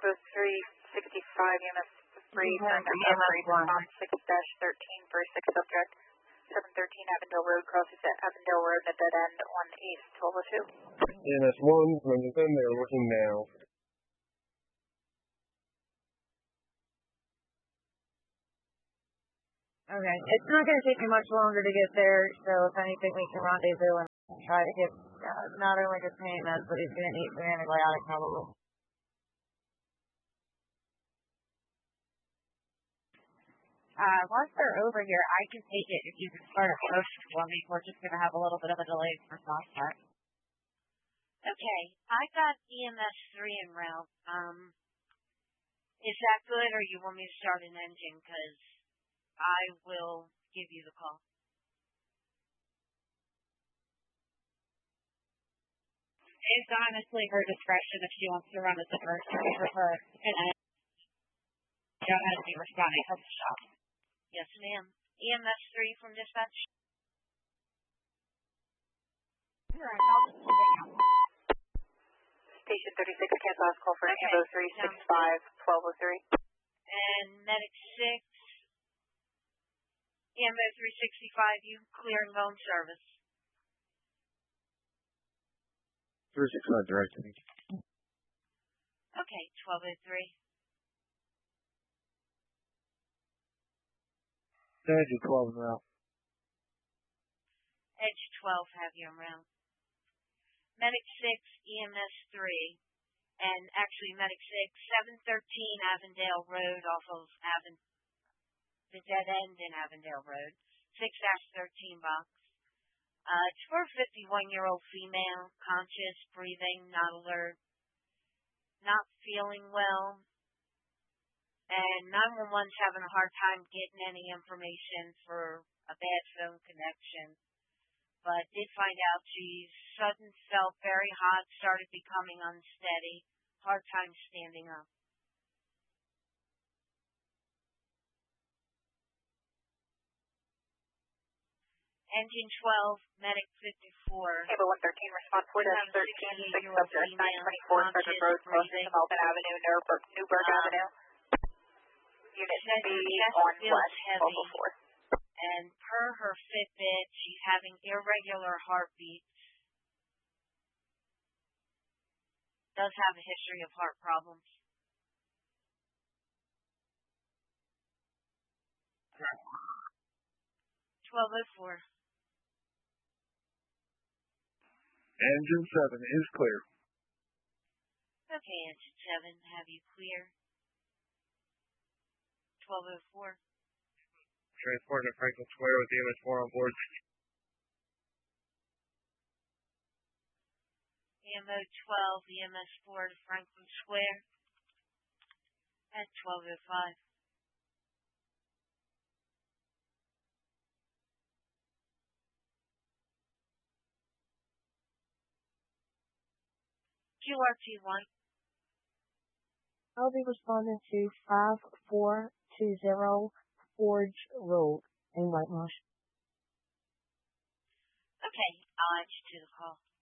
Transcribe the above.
365 EMS 3 for EMS 1 6-13 for 6 subject. 713 Avondale Road crosses at Avondale Road at dead end on East 1202. EMS 1 from within, they're looking now. Okay, it's not going to take me much longer to get there, so if anything, we can rendezvous and try to get not only just pain meds, but he's going to need some antibiotic probably. Once they're over here, I can take it if you can start a motion for me. We're just going to have a little bit of a delay for response time. Okay, I got EMS 3 en route. Is that good, or you want me to start an engine? Because I will give you the call. It's honestly her discretion if she wants to run as a first for her. And I don't have to be responding from the shop. Yes, ma'am. EMS 3 from dispatch. All right, I'll just put it out. Station 36, cancel last call for Ambo 365 1203. And Medic 6. EMO 365, you clear and go in service. 365 direct. Okay, 1203. Edge 12 en route. Edge 12, have you en route. Medic 6, EMS 3, and actually Medic 6, 713 Avondale Road off of the dead end in Avondale Road, 6-13 box. It's for a 51-year-old female, conscious, breathing, not alert, not feeling well, and 911's having a hard time getting any information for a bad phone connection, but did find out she suddenly felt very hot, started becoming unsteady, hard time standing up. Engine 12, Medic 54. Ambo 113, response 4-13, 6 subject 924 Frederick Road, crossing Melvin Avenue, Newburgh Avenue. Unit B on West 1204. And per her Fitbit, she's having irregular heartbeats. Does have a history of heart problems. 1204. Engine 7 is clear. Okay, Engine 7, have you clear? 1204. Transport to Franklin Square with EMS 4 on board. EMO 12, EMS 4 to Franklin Square at 1205. QRT1. I'll be responding to 5420 Forge Road in White Marsh. Okay, I'll add you to the call.